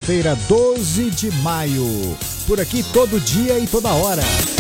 quarta-feira, 12 de maio. Por aqui todo dia e toda hora.